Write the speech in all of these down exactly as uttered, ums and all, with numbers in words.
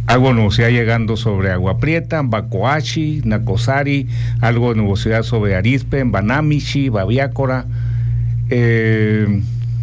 Algo de nubosidad llegando sobre Agua Prieta, Bacoachi, Nacosari, algo de nubosidad sobre Arizpe, Banamichi, Babiácora. Eh,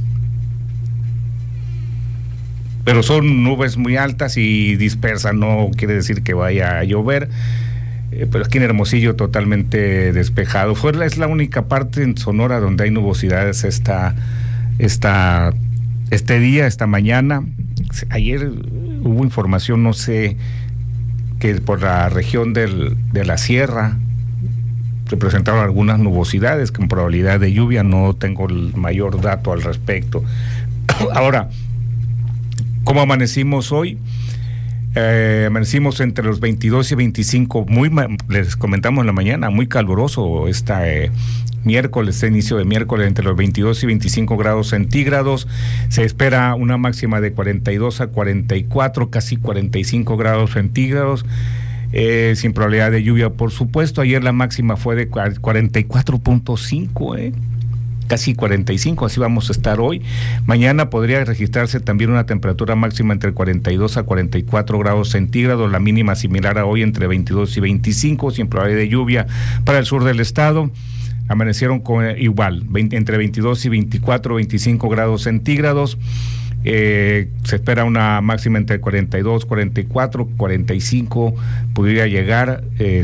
pero son nubes muy altas y dispersas, no quiere decir que vaya a llover. Eh, pero aquí en Hermosillo totalmente despejado. Fue, es la única parte en Sonora donde hay nubosidades esta, esta, este día, esta mañana. Ayer hubo información, no sé, que por la región del, de la sierra se presentaron algunas nubosidades con probabilidad de lluvia. No tengo el mayor dato al respecto. Ahora, ¿cómo amanecimos hoy? Eh, amanecimos entre los veintidós y veinticinco, muy, les comentamos en la mañana, muy caluroso esta eh, miércoles, este inicio de miércoles, entre los veintidós y veinticinco grados centígrados. Se espera una máxima de cuarenta y dos a cuarenta y cuatro, casi cuarenta y cinco grados centígrados, eh, sin probabilidad de lluvia, por supuesto. Ayer la máxima fue de cuarenta y cuatro punto cinco, eh. casi cuarenta y cinco, así vamos a estar hoy. Mañana podría registrarse también una temperatura máxima entre cuarenta y dos a cuarenta y cuatro grados centígrados, la mínima similar a hoy entre veintidós y veinticinco, sin probabilidad de lluvia para el sur del estado. Amanecieron con igual, veinte, entre veintidós y veinticuatro, veinticinco grados centígrados. Eh, se espera una máxima entre cuarenta y dos, cuarenta y cuatro, cuarenta y cinco, podría llegar.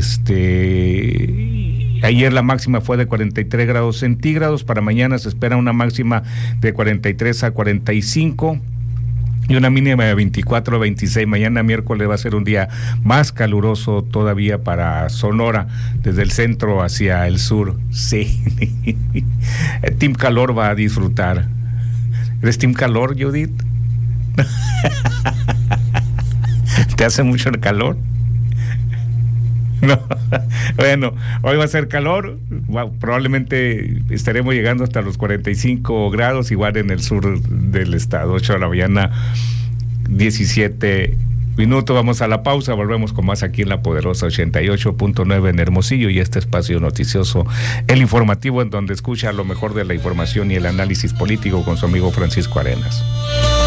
Este, ayer la máxima fue de cuarenta y tres grados centígrados, para mañana se espera una máxima de cuarenta y tres a cuarenta y cinco y una mínima de veinticuatro a veintiséis. Mañana miércoles va a ser un día más caluroso todavía para Sonora, desde el centro hacia el sur. Sí, el Team Calor va a disfrutar. ¿Eres Team Calor, Judith? ¿Te hace mucho el calor? No. Bueno, hoy va a ser calor, wow, probablemente estaremos llegando hasta los cuarenta y cinco grados, igual en el sur del estado. Ocho de la mañana, diecisiete minutos. Vamos a la pausa, volvemos con más aquí en la poderosa ochenta y ocho punto nueve en Hermosillo, y este espacio noticioso, el informativo, en donde escucha lo mejor de la información y el análisis político con su amigo Francisco Arenas.